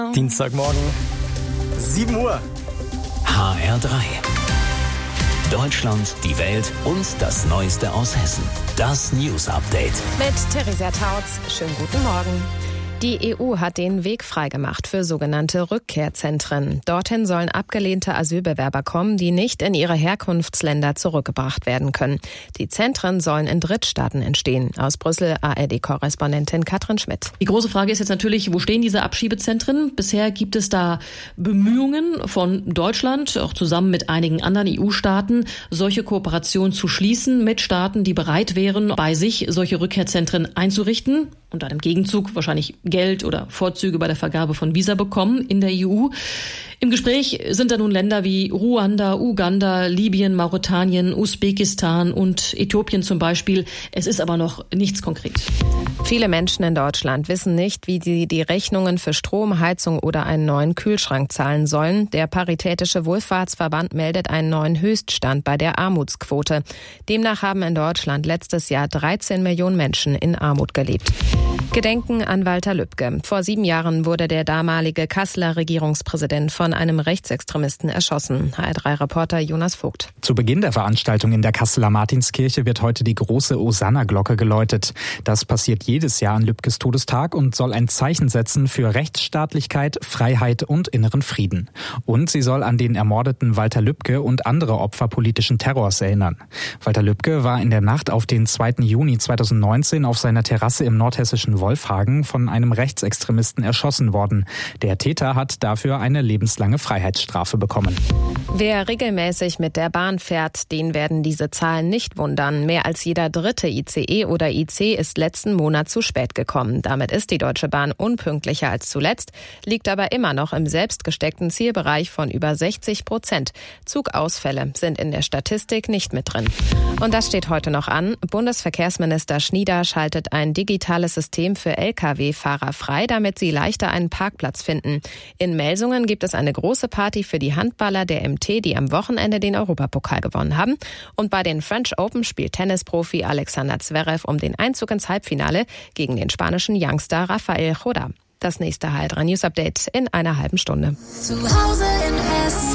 Dienstagmorgen, 7 Uhr. HR3. Deutschland, die Welt und das Neueste aus Hessen. Das News Update. Mit Theresia Tautz. Schönen guten Morgen. Die EU hat den Weg freigemacht für sogenannte Rückkehrzentren. Dorthin sollen abgelehnte Asylbewerber kommen, die nicht in ihre Herkunftsländer zurückgebracht werden können. Die Zentren sollen in Drittstaaten entstehen. Aus Brüssel ARD-Korrespondentin Katrin Schmidt. Die große Frage ist jetzt natürlich, wo stehen diese Abschiebezentren? Bisher gibt es da Bemühungen von Deutschland, auch zusammen mit einigen anderen EU-Staaten, solche Kooperationen zu schließen mit Staaten, die bereit wären, bei sich solche Rückkehrzentren einzurichten und dann im Gegenzug wahrscheinlich Geld oder Vorzüge bei der Vergabe von Visa bekommen in der EU. Im Gespräch sind da nun Länder wie Ruanda, Uganda, Libyen, Mauretanien, Usbekistan und Äthiopien zum Beispiel. Es ist aber noch nichts konkret. Viele Menschen in Deutschland wissen nicht, wie sie die Rechnungen für Strom, Heizung oder einen neuen Kühlschrank zahlen sollen. Der Paritätische Wohlfahrtsverband meldet einen neuen Höchststand bei der Armutsquote. Demnach haben in Deutschland letztes Jahr 13 Millionen Menschen in Armut gelebt. Gedenken an Walter Lübcke. Vor 7 Jahren wurde der damalige Kasseler Regierungspräsident von einem Rechtsextremisten erschossen. HR3-Reporter Jonas Vogt. Zu Beginn der Veranstaltung in der Kasseler Martinskirche wird heute die große Hosanna-Glocke geläutet. Das passiert jedes Jahr an Lübkes Todestag und soll ein Zeichen setzen für Rechtsstaatlichkeit, Freiheit und inneren Frieden. Und sie soll an den ermordeten Walter Lübcke und andere Opfer politischen Terrors erinnern. Walter Lübcke war in der Nacht auf den 2. Juni 2019 auf seiner Terrasse im nordhessischen Wolfhagen von einem Rechtsextremisten erschossen worden. Der Täter hat dafür eine lebenslange Freiheitsstrafe bekommen. Wer regelmäßig mit der Bahn fährt, den werden diese Zahlen nicht wundern. Mehr als jeder dritte ICE oder IC ist letzten Monat zu spät gekommen. Damit ist die Deutsche Bahn unpünktlicher als zuletzt, liegt aber immer noch im selbstgesteckten Zielbereich von über 60%. Zugausfälle sind in der Statistik nicht mit drin. Und das steht heute noch an. Bundesverkehrsminister Schnieder schaltet ein digitales System für Lkw-Fahrer frei, damit sie leichter einen Parkplatz finden. In Melsungen gibt es eine große Party für die Handballer der MT, die am Wochenende den Europapokal gewonnen haben. Und bei den French Open spielt Tennisprofi Alexander Zverev um den Einzug ins Halbfinale gegen den spanischen Youngster Rafael Jodá. Das nächste HR3 News Update in einer halben Stunde. Zu Hause in Hessen.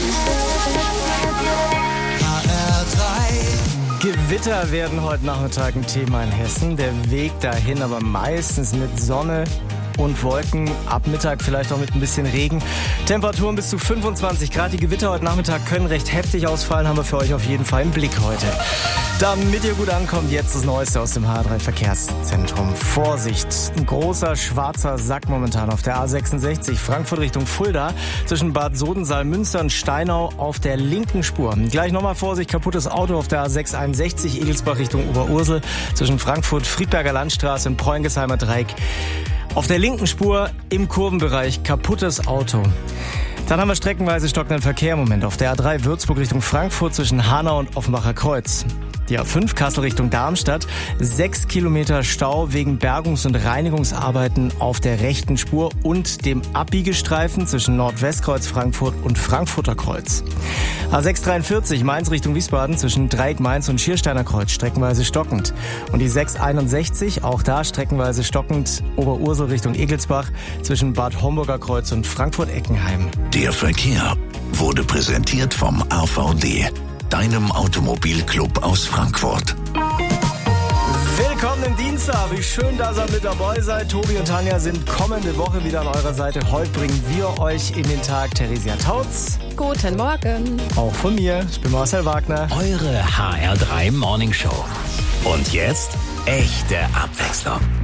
Gewitter werden heute Nachmittag ein Thema in Hessen. Der Weg dahin aber meistens mit Sonne und Wolken. Ab Mittag vielleicht auch mit ein bisschen Regen. Temperaturen bis zu 25 Grad. Die Gewitter heute Nachmittag können recht heftig ausfallen. Haben wir für euch auf jeden Fall im Blick heute. Damit ihr gut ankommt, jetzt das Neueste aus dem HR3 Verkehrszentrum. Vorsicht, ein großer schwarzer Sack momentan auf der A66 Frankfurt Richtung Fulda zwischen Bad Sodensaal, Münster und Steinau auf der linken Spur. Gleich nochmal Vorsicht, kaputtes Auto auf der A661 Egelsbach Richtung Oberursel zwischen Frankfurt, Friedberger Landstraße und Preuengheimer Dreieck. Auf der linken Spur im Kurvenbereich kaputtes Auto. Dann haben wir streckenweise stockenden Verkehr im Moment auf der A3 Würzburg Richtung Frankfurt zwischen Hanau und Offenbacher Kreuz. Die A5 Kassel Richtung Darmstadt, 6 Kilometer Stau wegen Bergungs- und Reinigungsarbeiten auf der rechten Spur und dem Abbiegestreifen zwischen Nordwestkreuz Frankfurt und Frankfurter Kreuz. A643 Mainz Richtung Wiesbaden zwischen Dreieck Mainz und Schiersteiner Kreuz streckenweise stockend. Und die 661, auch da streckenweise stockend, Oberursel Richtung Egelsbach zwischen Bad Homburger Kreuz und Frankfurt-Eckenheim. Der Verkehr wurde präsentiert vom AVD, deinem Automobilclub aus Frankfurt. Willkommen im Dienstag. Wie schön, dass ihr mit dabei seid. Tobi und Tanja sind kommende Woche wieder an eurer Seite. Heute bringen wir euch in den Tag Theresia Tautz. Guten Morgen. Auch von mir. Ich bin Marcel Wagner. Eure HR3 Morning Show. Und jetzt echte Abwechslung.